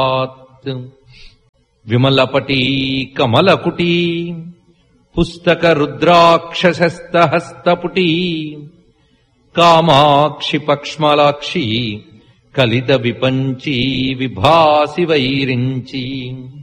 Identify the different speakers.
Speaker 1: విమలపటీ కమలకుటీ పుస్తక రుద్రాక్షసస్తహస్తపుటీ కామాక్షి పక్ష్మలాక్షి కలిత విపంచీ విభాసి వైరించి